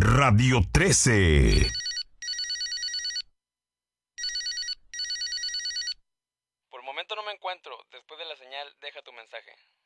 Radio 13. Por el momento no me encuentro. Después de la señal, deja tu mensaje.